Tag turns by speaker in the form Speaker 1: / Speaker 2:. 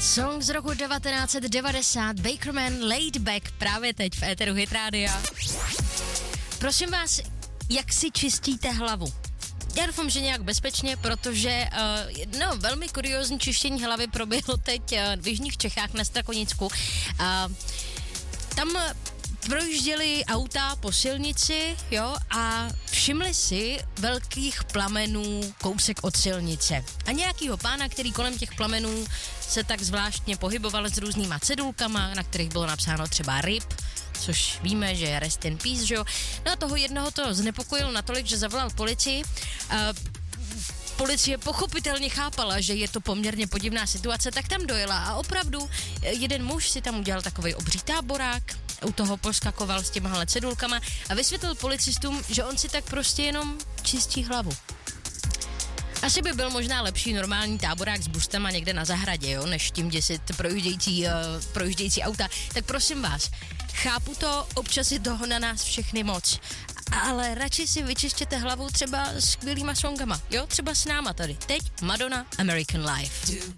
Speaker 1: Song z roku 1990, Bakerman, Laid Back, právě teď v éteru Hit Rádia. Prosím vás, jak si čistíte hlavu? Já doufám, že nějak bezpečně, protože velmi kuriózní čištění hlavy proběhlo teď v jižních Čechách na Strakonicku. Tam projížděli auta po silnici, jo, a všimli si velkých plamenů kousek od silnice. A nějakýho pána, který kolem těch plamenů se tak zvláštně pohyboval s různýma cedulkama, na kterých bylo napsáno třeba RIP, což víme, že je rest in peace, že jo. No a toho jednoho to znepokojilo natolik, že zavolal policii. Policie pochopitelně chápala, že je to poměrně podivná situace, tak tam dojela a opravdu jeden muž si tam udělal takovej obří táborák, u toho poskakoval s těmahle cedulkama a vysvětlil policistům, že on si tak prostě jenom čistí hlavu. Asi by byl možná lepší normální táborák s buštama někde na zahradě, jo, než tím děsit projíždějící auta. Tak prosím vás, chápu to, občas je toho na nás všechny moc, ale radši si vyčištěte hlavu třeba skvělýma songama, jo, třeba s náma tady. Teď Madonna, American Life.